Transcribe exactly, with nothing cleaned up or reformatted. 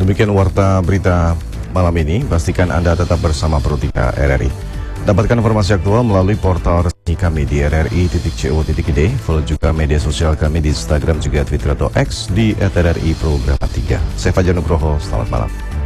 Demikian warta berita malam ini. Pastikan Anda tetap bersama Pro tiga R R I. Dapatkan informasi aktual melalui portal resmi kami di r r i titik co titik i d. Follow juga media sosial kami di Instagram juga Twitter atau X di at r r i Pro tiga. Saya Fajar Nugroho, selamat malam.